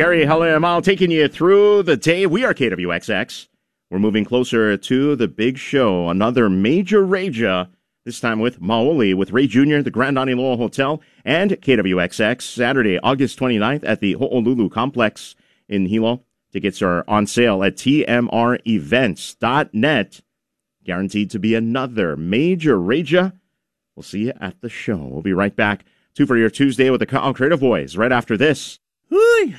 Gary Helamal taking you through the day. We are KWXX. We're moving closer to the big show. Another major rager, this time with Maoli, with Ray Jr., the Grand Ani Lowell Hotel, and KWXX, Saturday, August 29th at the Ho'olulu Complex in Hilo. Tickets are on sale at tmrevents.net. Guaranteed to be another major rager. We'll see you at the show. We'll be right back. 2 for your Tuesday with the Ka'au Creative Boys right after this. Hooey!